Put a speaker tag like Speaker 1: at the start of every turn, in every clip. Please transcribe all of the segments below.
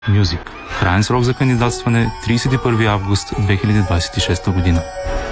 Speaker 1: Мюзик. Краен срок за кандидатстване 31 август 2026 година.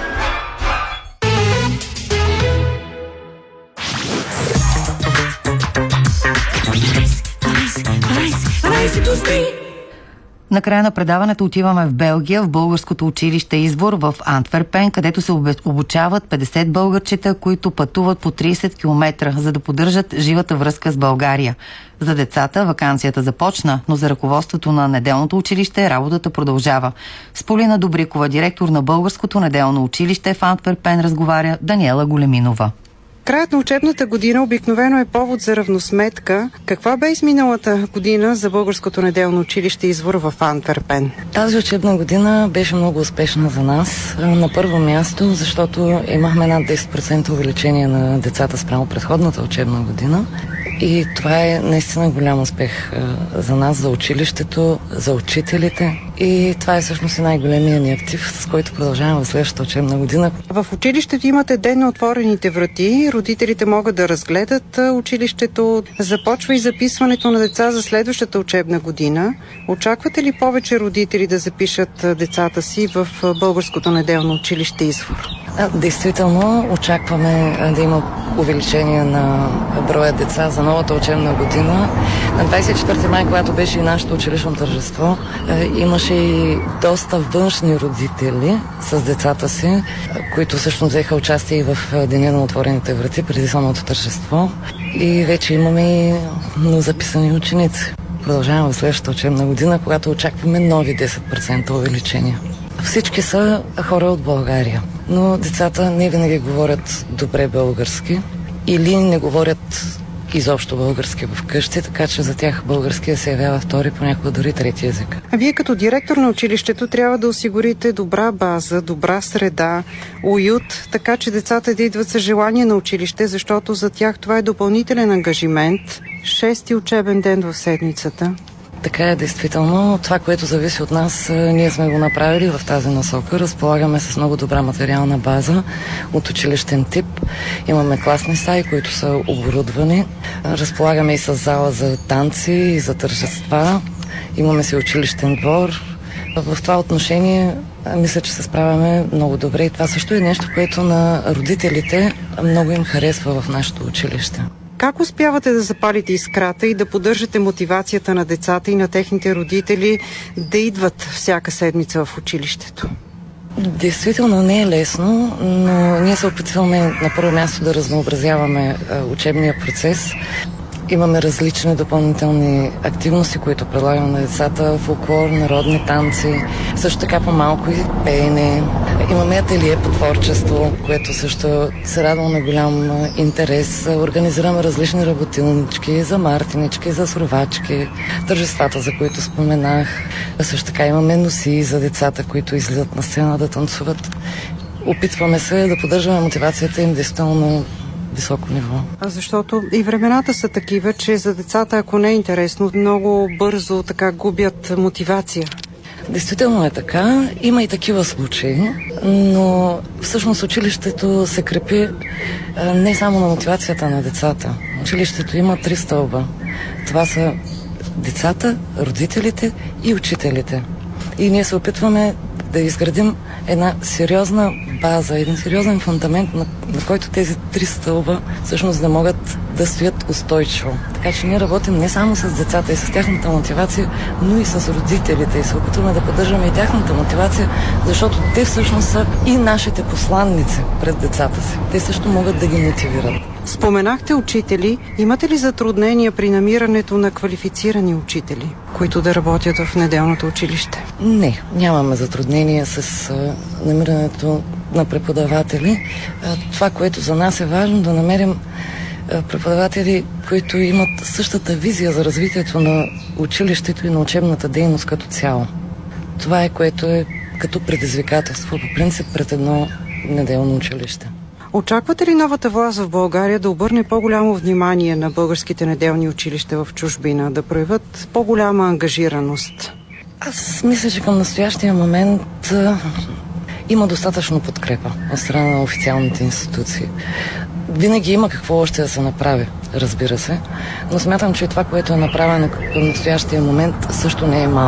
Speaker 2: Накрая на предаването отиваме в Белгия, в българското училище Извор в Антверпен, където се обучават 50 българчета, които пътуват по 30 км, за да поддържат живата връзка с България. За децата ваканцията започна, но за ръководството на неделното училище работата продължава. С Полина Добрикова, директор на българското неделно училище в Антверпен, разговаря Даниела Големинова.
Speaker 3: Краят на учебната година обикновено е повод за равносметка. Каква бе изминалата година за българското неделно училище Извор в Антверпен?
Speaker 4: Тази учебна година беше много успешна за нас. На първо място, защото имахме над 10% увеличение на децата спрямо предходната учебна година. И това е наистина голям успех за нас, за училището, за учителите. И това е всъщност и най-големия ни актив, с който продължаваме в следващата учебна година.
Speaker 3: В училището имате ден на отворените врати. Родителите могат да разгледат училището. Започва и записването на деца за следващата учебна година. Очаквате ли повече родители да запишат децата си в българското неделно училище Извор?
Speaker 4: Действително очакваме да има увеличение на броя деца за новата учебна година. На 24 май, когато беше и нашето училищно тържество, имаше и доста външни родители с децата си, които всъщност взеха участие и в деня на отворените врати преди самото тържество. И вече имаме и записани ученици. Продължаваме в следващата учебна година, когато очакваме нови 10% увеличение. Всички са хора от България, но децата не винаги говорят добре български или не говорят изобщо български вкъщи, така че за тях българския се явява втори, понякога дори трети език.
Speaker 3: А вие като директор на училището трябва да осигурите добра база, добра среда, уют, така че децата да идват с желание на училище, защото за тях това е допълнителен ангажимент. 6-ти учебен ден в седмицата.
Speaker 4: Така е, действително. Това, което зависи от нас, ние сме го направили в тази насока. Разполагаме с много добра материална база от училищен тип. Имаме класни стаи, които са оборудвани. Разполагаме и с зала за танци и за тържества. Имаме си училищен двор. В това отношение мисля, че се справяме много добре и това също е нещо, което на родителите много им харесва в нашето училище.
Speaker 3: Как успявате да запалите искрата и да поддържате мотивацията на децата и на техните родители да идват всяка седмица в училището?
Speaker 4: Действително не е лесно, но ние се опитваме на първо място да разнообразяваме учебния процес. Имаме различни допълнителни активности, които предлагаме на децата, фолклор, народни танци, също така по-малко и пеене. Имаме ателие по творчество, което също се радва на голям интерес. Организираме различни работилнички за мартинички, за сурвачки, тържествата, за които споменах. Също така имаме носи за децата, които излизат на сцена да танцуват. Опитваме се да поддържаме мотивацията им действително високо ниво.
Speaker 3: Защото и времената са такива, че за децата, ако не е интересно, много бързо така губят мотивация.
Speaker 4: Действително е така. Има и такива случаи, но всъщност училището се крепи не само на мотивацията на децата. Училището има 3 стълба. Това са децата, родителите и учителите. И ние се опитваме да изградим една сериозна база, един сериозен фундамент, на който тези 3 стълба всъщност да могат да стоят устойчиво. Така че ние работим не само с децата и с тяхната мотивация, но и с родителите и се опитваме да поддържаме и тяхната мотивация, защото те всъщност са и нашите посланници пред децата си. Те също могат да ги мотивират.
Speaker 3: Споменахте учители. Имате ли затруднения при намирането на квалифицирани учители, които да работят в неделното училище?
Speaker 4: Не, нямаме затруднения с намирането на преподаватели. Това, което за нас е важно, да намерим преподаватели, които имат същата визия за развитието на училището и на учебната дейност като цяло. Това е, което е като предизвикателство, по принцип, пред едно неделно училище.
Speaker 3: Очаквате ли новата власт в България да обърне по-голямо внимание на българските неделни училища в чужбина, да проявят по-голяма ангажираност?
Speaker 4: Аз мисля, че към настоящия момент има достатъчно подкрепа от страна на официалните институции. Винаги има какво още да се направи, разбира се, но смятам, че това, което е направено към настоящия момент, също не е малко.